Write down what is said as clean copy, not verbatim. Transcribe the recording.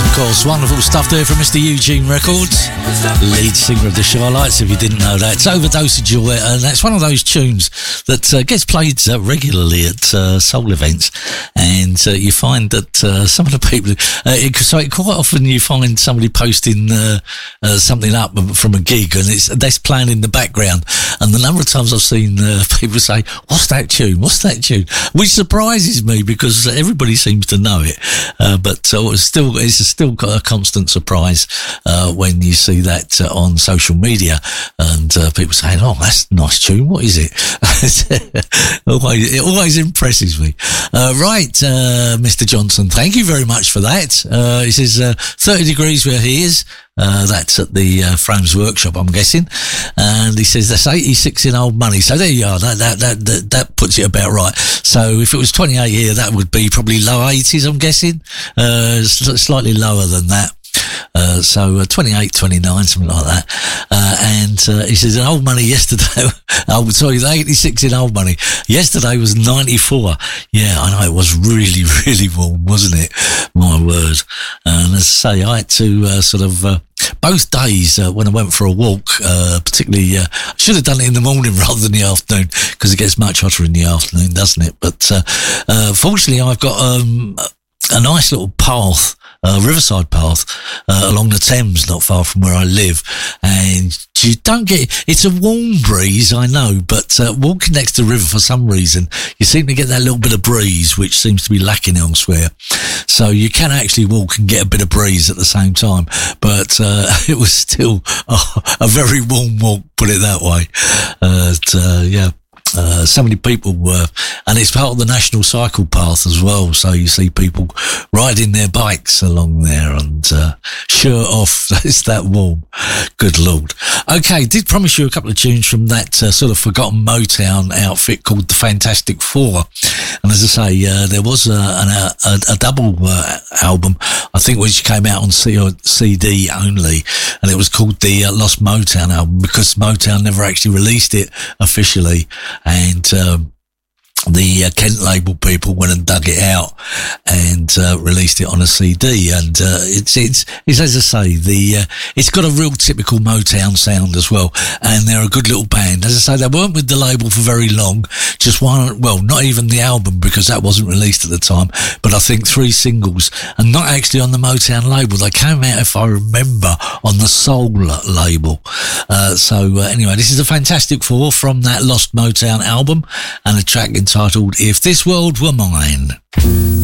Of course, wonderful stuff there from Mr. Eugene Records, lead singer of the Charlottes, if you didn't know that. It's Overdose of Joy, and that's one of those tunes that gets played regularly at soul events, and you find that some of the people, quite often you find somebody posting something up from a gig, and that's playing in the background, and the number of times I've seen people say, what's that tune, which surprises me because everybody seems to know it, but it's still got a constant surprise when you see that on social media, and people saying, oh, that's a nice tune, what is it? It always impresses me. Right, Mr. Johnson, thank you very much for that. He says 30 degrees where he is. That's at the Frames Workshop, I'm guessing. And he says that's 86 in old money. So there you are. That puts it about right. So if it was 28 here, that would be probably low 80s, I'm guessing. Slightly lower than that. So 28, 29, something like that. And he says, in old money yesterday, the 86 in old money. Yesterday was 94. Yeah, I know, it was really, really warm, wasn't it? My word. And as I say, I had to both days when I went for a walk, particularly, I should have done it in the morning rather than the afternoon, because it gets much hotter in the afternoon, doesn't it? But fortunately, I've got a nice little path, riverside path, along the Thames, not far from where I live, and you don't get, it's a warm breeze, I know, but walking next to the river for some reason, you seem to get that little bit of breeze, which seems to be lacking elsewhere. So you can actually walk and get a bit of breeze at the same time, but it was still a very warm walk, put it that way. Yeah. So many people were, and it's part of the National Cycle Path as well, so you see people riding their bikes along there and shirt off, it's that warm. Good Lord. Okay, did promise you a couple of tunes from that sort of forgotten Motown outfit called the Fantastic Four, and as I say, there was a double album, I think, which came out on CD only, and it was called the Lost Motown album, because Motown never actually released it officially. And the Kent label people went and dug it out and released it on a CD, and it's as I say, it's got a real typical Motown sound as well, and they're a good little band. As I say, they weren't with the label for very long, just one, well, not even the album, because that wasn't released at the time, but I think 3 singles, and not actually on the Motown label. They came out, if I remember, on the Soul label. So anyway, this is the Fantastic Four from that Lost Motown album, and a track entitled If This World Were Mine.